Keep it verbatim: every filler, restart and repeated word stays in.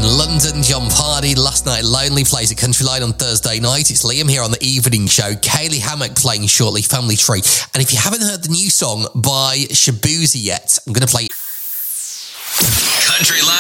in London. John Pardy, Last Night Lonely, plays at Country Line on Thursday night. It's Liam here on the evening show. Kaylee Hammock playing shortly, Family Tree. And if you haven't heard the new song by Shabuzi yet, I'm going to play Country Line.